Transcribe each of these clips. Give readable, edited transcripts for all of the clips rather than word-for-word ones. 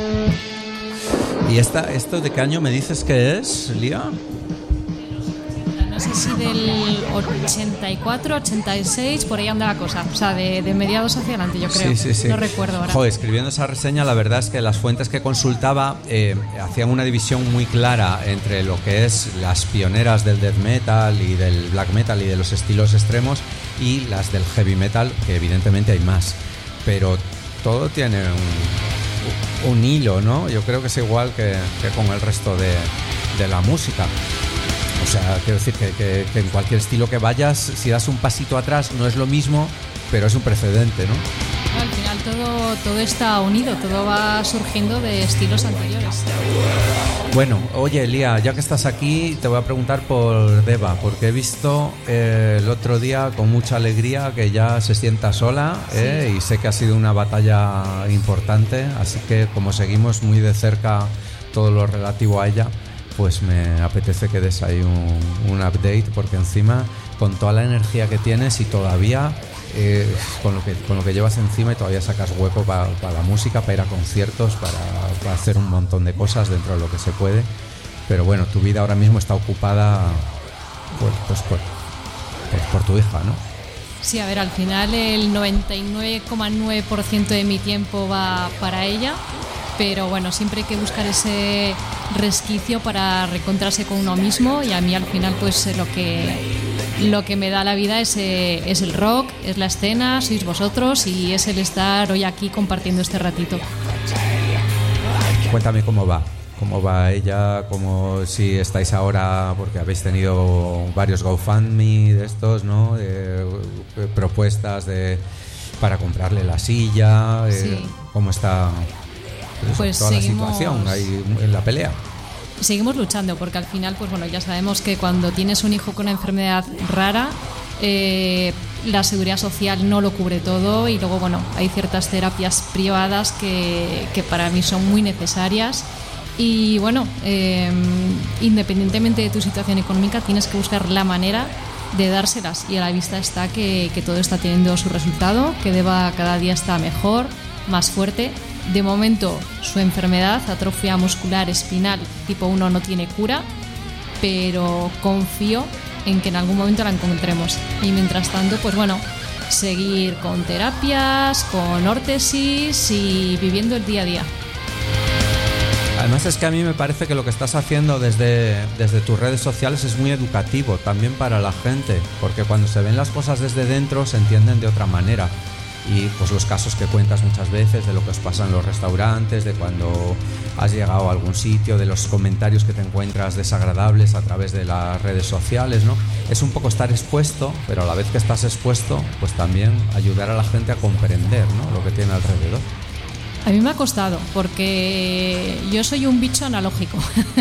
¿Y esto de qué año me dices que es, Lía? No sé si del 84, 86, por ahí anda la cosa. O sea, de mediados hacia adelante, yo creo. Sí. No recuerdo ahora. Joder, escribiendo esa reseña, la verdad es que las fuentes que consultaba hacían una división muy clara entre lo que es las pioneras del death metal y del black metal y de los estilos extremos y las del heavy metal, que evidentemente hay más. Pero todo tiene un hilo, ¿no? Yo creo que es igual que con el resto de la música. O sea, quiero decir que en cualquier estilo que vayas, si das un pasito atrás, no es lo mismo, pero es un precedente, ¿no? Al final todo está unido, todo va surgiendo de estilos anteriores. Bueno, oye, Lía, ya que estás aquí, te voy a preguntar por Deva, porque he visto el otro día con mucha alegría que ya se sienta sola, y sé que ha sido una batalla importante, así que como seguimos muy de cerca todo lo relativo a ella, pues me apetece que des ahí un update, porque encima con toda la energía que tienes y todavía con lo que llevas encima, y todavía sacas hueco para la música, para ir a conciertos, para hacer un montón de cosas dentro de lo que se puede. Pero bueno, tu vida ahora mismo está ocupada por tu hija, ¿no? Sí, a ver, al final el 99,9% de mi tiempo va para ella, pero bueno, siempre hay que buscar ese resquicio para reencontrarse con uno mismo, y a mí al final pues lo que me da la vida es el rock, es la escena, sois vosotros, y es el estar hoy aquí compartiendo este ratito. Cuéntame cómo va ella, como si estáis ahora, porque habéis tenido varios GoFundMe de estos, ¿no? Propuestas para comprarle la silla, sí. ¿Cómo está pues toda seguimos... la situación ahí en la pelea? Seguimos luchando, porque al final, pues bueno, ya sabemos que cuando tienes un hijo con una enfermedad rara, la seguridad social no lo cubre todo, y luego, bueno, hay ciertas terapias privadas que para mí son muy necesarias. Y bueno, independientemente de tu situación económica, tienes que buscar la manera de dárselas, y a la vista está que todo está teniendo su resultado, que Deva cada día está mejor, más fuerte. De momento, su enfermedad, atrofia muscular espinal tipo 1, no tiene cura, pero confío en que en algún momento la encontremos. Y mientras tanto, pues bueno, seguir con terapias, con órtesis y viviendo el día a día. Además es que a mí me parece que lo que estás haciendo desde tus redes sociales es muy educativo también para la gente, porque cuando se ven las cosas desde dentro se entienden de otra manera. Y pues los casos que cuentas muchas veces de lo que os pasa en los restaurantes, de cuando has llegado a algún sitio, de los comentarios que te encuentras desagradables a través de las redes sociales, ¿no? Es un poco estar expuesto, pero a la vez que estás expuesto, pues también ayudar a la gente a comprender, ¿no?, lo que tiene alrededor. A mí me ha costado, porque yo soy un bicho analógico.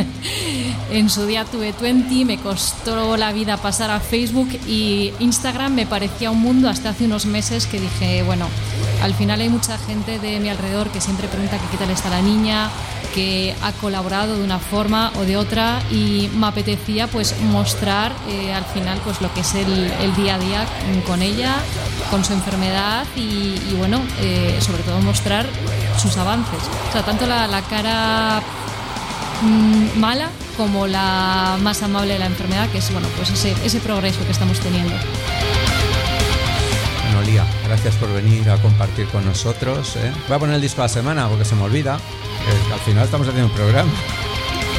En su día tuve Twenty, me costó la vida pasar a Facebook, y Instagram me parecía un mundo hasta hace unos meses que dije, bueno, al final hay mucha gente de mi alrededor que siempre pregunta que qué tal está la niña, que ha colaborado de una forma o de otra, y me apetecía pues mostrar al final pues lo que es el día a día con ella, con su enfermedad, y bueno, sobre todo mostrar sus avances, o sea, tanto la cara mala como la más amable de la enfermedad, que es, bueno, pues ese progreso que estamos teniendo. Bueno, Lía, gracias por venir a compartir con nosotros, ¿eh? Voy a poner el disco de la semana porque se me olvida, al final estamos haciendo un programa.